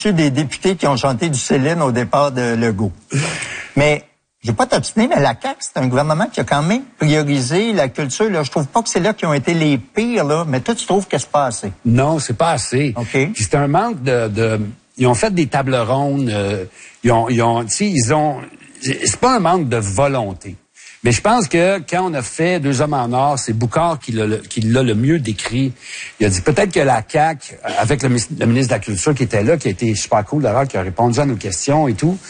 des députés qui ont chanté du Céline au départ de Legault. Mais je vais pas t'obstiner, mais la CAQ, c'est un gouvernement qui a quand même priorisé la culture. Là. Je trouve pas que c'est là qui ont été les pires, là, mais toi, tu trouves que c'est pas assez? Non, c'est pas assez. Okay. Puis c'est un manque de... Ils ont fait des tables rondes. C'est pas un manque de volonté. Mais je pense que quand on a fait Deux hommes en or, c'est Boucard qui l'a le mieux décrit. Il a dit peut-être que la CAQ, avec le ministre de la Culture qui était là, qui a été super cool d'ailleurs, qui a répondu à nos questions et tout,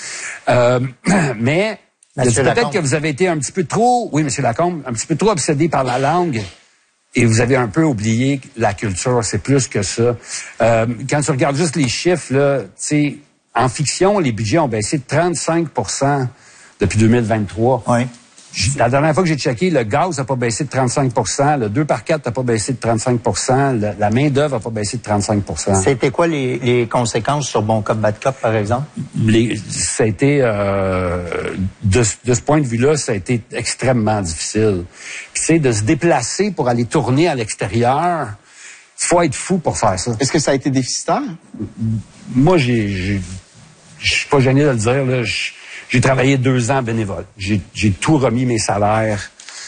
mais il a dit peut-être que vous avez été un petit peu trop, oui, M. Lacombe, un petit peu trop obsédé par la langue et vous avez un peu oublié la culture. C'est plus que ça. Quand tu regardes juste les chiffres, là, tu sais, en fiction, les budgets ont baissé de 35% depuis 2023. Oui. La dernière fois que j'ai checké, le gaz n'a pas baissé de 35%, le 2x4 n'a pas baissé de 35%, la main-d'œuvre n'a pas baissé de 35%. C'était quoi les conséquences sur Bon Cop, Bad Cop, par exemple? Ça a été, de ce point de vue-là, ça a été extrêmement difficile. Puis, tu sais, de se déplacer pour aller tourner à l'extérieur, faut être fou pour faire ça. Est-ce que ça a été déficitaire? Moi, je suis pas gêné de le dire, là. J'ai travaillé 2 ans bénévole. J'ai tout remis mes salaires.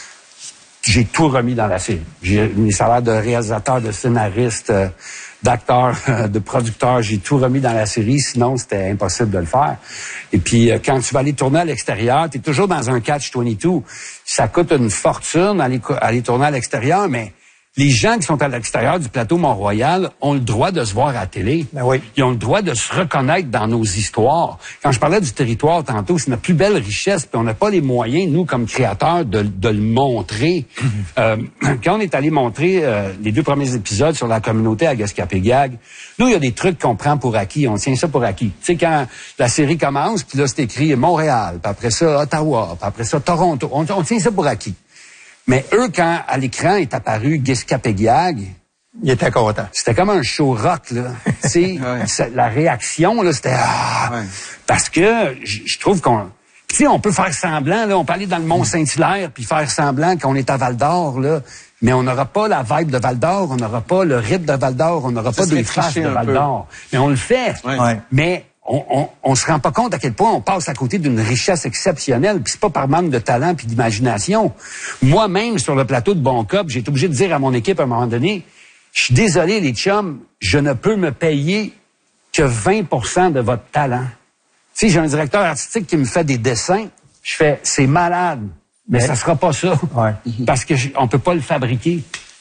J'ai tout remis dans la série. J'ai mes salaires de réalisateur, de scénariste, d'acteur, de producteur. J'ai tout remis dans la série. Sinon, c'était impossible de le faire. Et puis, quand tu vas aller tourner à l'extérieur, tu es toujours dans un catch-22. Ça coûte une fortune aller tourner à l'extérieur, mais les gens qui sont à l'extérieur du plateau Mont-Royal ont le droit de se voir à la télé. Ben oui. Ils ont le droit de se reconnaître dans nos histoires. Quand je parlais du territoire tantôt, c'est notre plus belle richesse, puis on n'a pas les moyens, nous, comme créateurs, de le montrer. Quand on est allé montrer les 2 premiers épisodes sur la communauté à Gaspé-Gag, nous, il y a des trucs qu'on prend pour acquis, on tient ça pour acquis. Tu sais, quand la série commence, puis là, c'est écrit Montréal, puis après ça, Ottawa, puis après ça, Toronto, on tient ça pour acquis. Mais eux, quand à l'écran est apparu Gaspé-Gag, il était content. C'était comme un show rock, là. Tu sais, la réaction, là, c'était parce que je trouve qu'on, tu sais, on peut faire semblant, là, on peut aller dans le Mont-Saint-Hilaire puis faire semblant qu'on est à Val-d'Or, là. Mais on n'aura pas la vibe de Val-d'Or, on n'aura pas le rythme de Val-d'Or, on n'aura pas des flashs de Val-d'Or. Mais on le fait. Ouais. Mais on se rend pas compte à quel point on passe à côté d'une richesse exceptionnelle, puis c'est pas par manque de talent puis d'imagination. Moi-même, sur le plateau de Bon Cop, j'ai été obligé de dire à mon équipe à un moment donné, je suis désolé les chums, je ne peux me payer que 20% de votre talent. Tu sais, j'ai un directeur artistique qui me fait des dessins, je fais, c'est malade, mais ça sera pas ça, parce que on peut pas le fabriquer.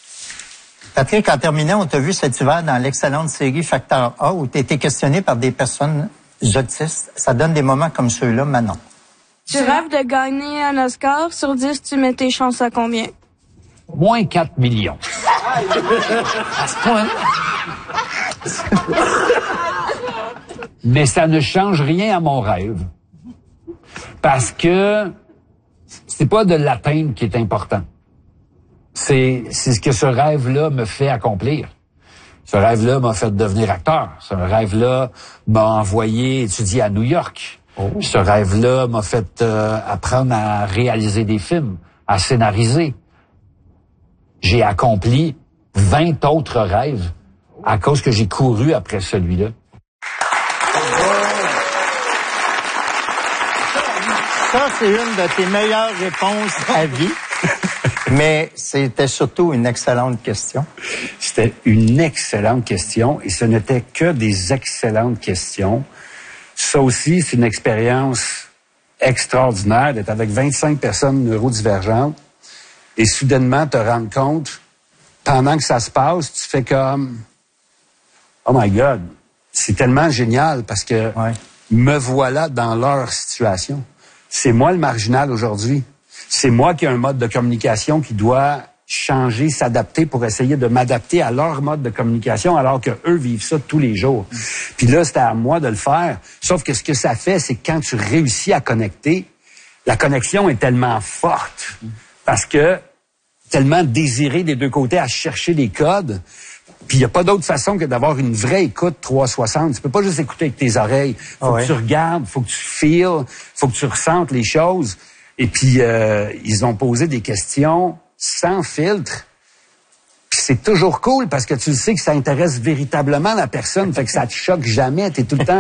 Patrick, en terminant, on t'a vu cet hiver dans l'excellente série Facteur A où tu as été questionné par des personnes autistes. Ça donne des moments comme ceux-là, Manon. Tu rêves de gagner un Oscar? Sur 10, tu mets tes chances à combien? Moins 4 millions. À ce point. Mais ça ne change rien à mon rêve. Parce que c'est pas de l'atteindre qui est important. C'est ce que ce rêve-là me fait accomplir. Ce rêve-là m'a fait devenir acteur. Ce rêve-là m'a envoyé étudier à New York. Ce rêve-là m'a fait apprendre à réaliser des films, à scénariser. J'ai accompli 20 autres rêves à cause que j'ai couru après celui-là. Ça, c'est une de tes meilleures réponses à vie. Mais c'était surtout une excellente question. C'était une excellente question et ce n'était que des excellentes questions. Ça aussi, c'est une expérience extraordinaire d'être avec 25 personnes neurodivergentes et soudainement te rendre compte, pendant que ça se passe, tu fais comme « Oh my God! » C'est tellement génial parce que me voilà dans leur situation. C'est moi le marginal aujourd'hui. C'est moi qui ai un mode de communication qui doit changer, s'adapter pour essayer de m'adapter à leur mode de communication alors que eux vivent ça tous les jours. Puis là, c'était à moi de le faire. Sauf que ce que ça fait, c'est que quand tu réussis à connecter, la connexion est tellement forte parce que tellement désiré des deux côtés à chercher des codes. Puis il n'y a pas d'autre façon que d'avoir une vraie écoute 360. Tu peux pas juste écouter avec tes oreilles. Faut que tu regardes, faut que tu feels, faut que tu ressentes les choses. Et puis, ils ont posé des questions sans filtre. Puis c'est toujours cool parce que tu sais que ça intéresse véritablement la personne. Fait que ça te choque jamais. T'es tout le temps